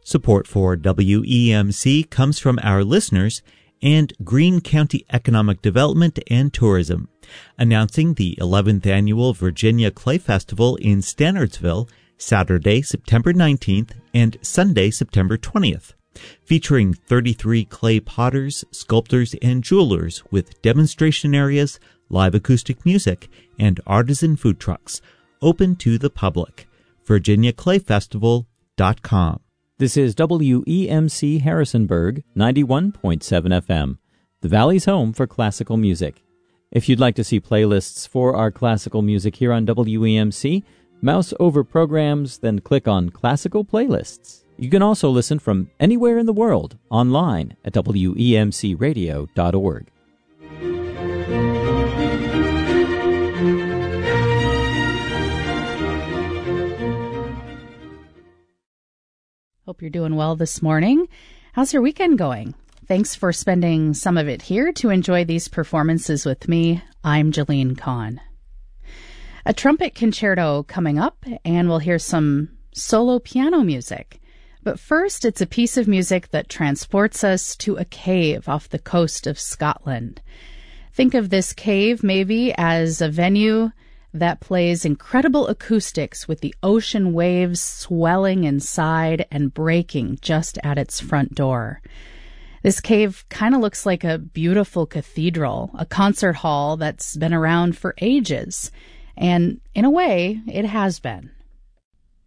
Support for WEMC comes from our listeners and Greene County Economic Development and Tourism, announcing the 11th Annual Virginia Clay Festival in Stannardsville, Saturday, September 19th and Sunday, September 20th, featuring 33 clay potters, sculptors, and jewelers with demonstration areas, live acoustic music, and artisan food trucks, open to the public. VirginiaClayFestival.com. This is WEMC Harrisonburg, 91.7 FM, the Valley's home for classical music. If you'd like to see playlists for our classical music here on WEMC, mouse over programs, then click on Classical Playlists. You can also listen from anywhere in the world online at WEMCradio.org. Hope you're doing well this morning. How's your weekend going? Thanks for spending some of it here to enjoy these performances with me. I'm Jalene Kahn. A trumpet concerto coming up, and we'll hear some solo piano music. But first, it's a piece of music that transports us to a cave off the coast of Scotland. Think of this cave maybe as a venue that plays incredible acoustics with the ocean waves swelling inside and breaking just at its front door. This cave kind of looks like a beautiful cathedral, a concert hall that's been around for ages. And in a way, it has been.